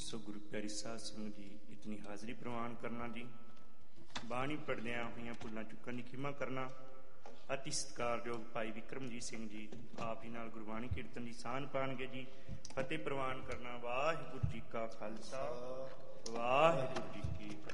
ਸੋ ਗੁਰੂ ਪਿਆਰੀ ਸਾਧ ਸੰਗਤ ਜੀ, ਇਤਨੀ ਹਾਜ਼ਰੀ ਪ੍ਰਵਾਨ ਕਰਨਾ ਜੀ। ਬਾਣੀ ਪੜ੍ਹਦਿਆਂ ਹੋਈਆਂ ਭੁੱਲਾਂ ਚੁੱਕਣ ਦੀ ਖਿਮਾ ਕਰਨਾ। ਅਤੀ ਸਤਿਕਾਰਯੋਗ ਭਾਈ ਵਿਕਰਮਜੀਤ ਸਿੰਘ ਜੀ ਆਪ ਹੀ ਨਾਲ ਗੁਰਬਾਣੀ ਕੀਰਤਨ ਦੀ ਸਾਂਝ ਪਾਣਗੇ ਜੀ। ਫਤਿਹ ਪ੍ਰਵਾਨ ਕਰਨਾ। ਵਾਹਿਗੁਰੂ ਜੀ ਕਾ ਖਾਲਸਾ, ਵਾਹਿਗੁਰੂ ਜੀ ਕੀ ਫਤਿਹ।